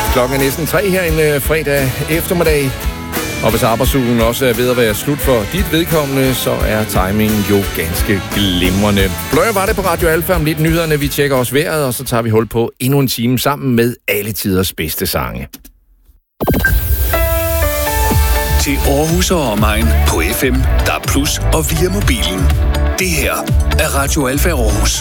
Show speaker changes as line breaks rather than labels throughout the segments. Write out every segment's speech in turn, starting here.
Klokken er næsten 3 her en fredag eftermiddag. Og hvis arbejdsugen også er ved at være slut for dit vedkommende, så er timingen jo ganske glimrende. Bløje var det på Radio Alfa om lidt nyhederne. Vi tjekker også vejret, og så tager vi hul på endnu en time sammen med alle tiders bedste sange.
Til Aarhus og omegn på FM, DAB+ og via mobilen. Det her er Radio Alfa Aarhus.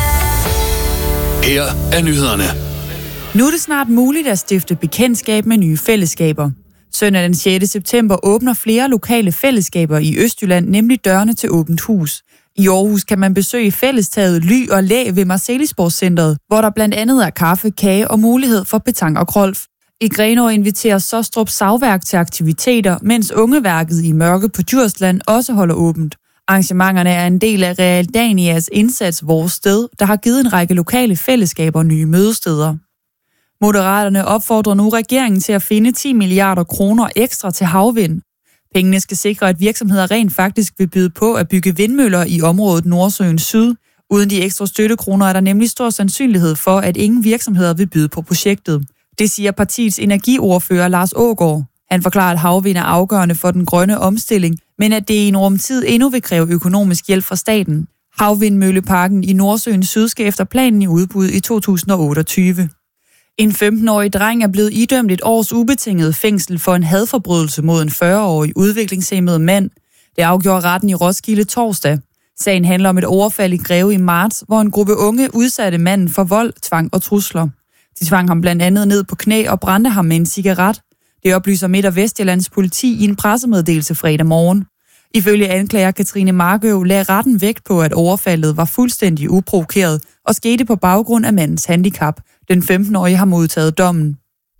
Her er nyhederne.
Nu er det snart muligt at stifte bekendtskab med nye fællesskaber. Søndag den 6. september åbner flere lokale fællesskaber i Østjylland, nemlig dørene til åbent hus. I Aarhus kan man besøge fællestaget Ly og Læ ved Marselisborg-centret, hvor der blandt andet er kaffe, kage og mulighed for petanque og golf. I Grenaa inviterer Sostrup Savværk til aktiviteter, mens Ungeværket i Mørke på Djursland også holder åbent. Arrangementerne er en del af Realdanias indsats Vores Sted, der har givet en række lokale fællesskaber nye mødesteder. Moderaterne opfordrer nu regeringen til at finde 10 milliarder kroner ekstra til havvind. Pengene skal sikre, at virksomheder rent faktisk vil byde på at bygge vindmøller i området Nordsøen Syd. Uden de ekstra støttekroner er der nemlig stor sandsynlighed for, at ingen virksomheder vil byde på projektet. Det siger partiets energiordfører Lars Aagaard. Han forklarer, at havvind er afgørende for den grønne omstilling, men at det i en rumtid endnu vil kræve økonomisk hjælp fra staten. Havvindmølleparken i Nordsøen Syd skal efter planen i udbud i 2028. En 15-årig dreng er blevet idømt 1 års ubetinget fængsel for en hadforbrydelse mod en 40-årig udviklingshæmmet mand. Det afgjorde retten i Roskilde torsdag. Sagen handler om et overfald i Greve i marts, hvor en gruppe unge udsatte manden for vold, tvang og trusler. De tvang ham blandt andet ned på knæ og brændte ham med en cigaret. Det oplyser Midt- og Vestjyllands politi i en pressemeddelelse fredag morgen. Ifølge anklager Katrine Markøv lagde retten vægt på, at overfaldet var fuldstændig uprovokeret og skete på baggrund af mandens handicap. Den 15-årige har modtaget dommen.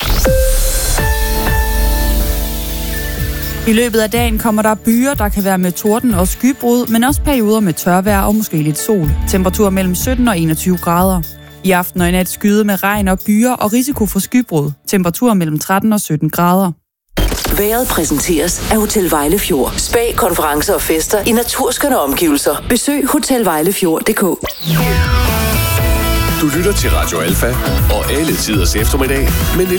I løbet af dagen kommer der byer, der kan være med torden og skybrud, men også perioder med tørvejr og måske lidt sol. Temperatur mellem 17 og 21 grader. I aften og i nat skyde med regn og byer og risiko for skybrud. Temperatur mellem 13 og 17 grader.
Vejret præsenteres af Hotel Vejlefjord. Spa, konferencer og fester i naturskønne omgivelser. Besøg hotelvejlefjord.dk.
Du lytter til Radio Alfa og alle tiders eftermiddag med